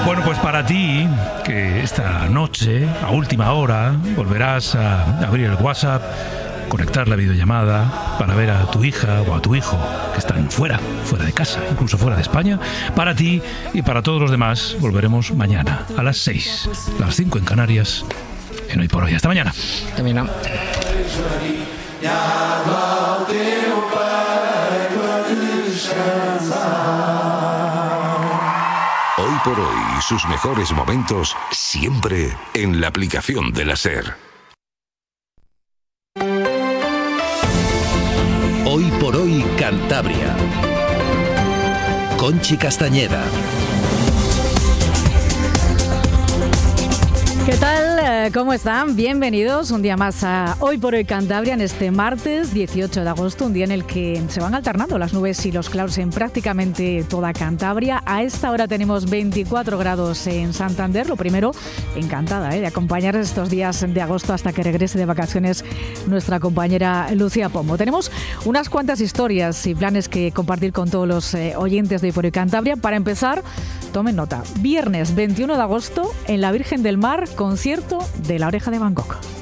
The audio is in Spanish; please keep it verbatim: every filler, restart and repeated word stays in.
Bueno, pues para ti, que esta noche, a última hora, volverás a abrir el WhatsApp, conectar la videollamada para ver a tu hija o a tu hijo que están fuera, fuera de casa, incluso fuera de España. Para ti y para todos los demás, volveremos mañana a las seis, las cinco en Canarias, en Hoy por Hoy. Hasta mañana. Termina. Hoy por Hoy, sus mejores momentos siempre en la aplicación de la SER. Hoy por Hoy Cantabria. Conchi Castañeda. ¿Qué tal? ¿Cómo están? Bienvenidos un día más a Hoy por Hoy Cantabria en este martes dieciocho de agosto, un día en el que se van alternando las nubes y los claros en prácticamente toda Cantabria. A esta hora tenemos veinticuatro grados en Santander. Lo primero, encantada ¿eh? de acompañar estos días de agosto hasta que regrese de vacaciones nuestra compañera Lucía Pombo. Tenemos unas cuantas historias y planes que compartir con todos los eh, oyentes de Hoy por Hoy Cantabria. Para empezar, tomen nota, viernes veintiuno de agosto en la Virgen del Mar, concierto de La Oreja de Van Gogh.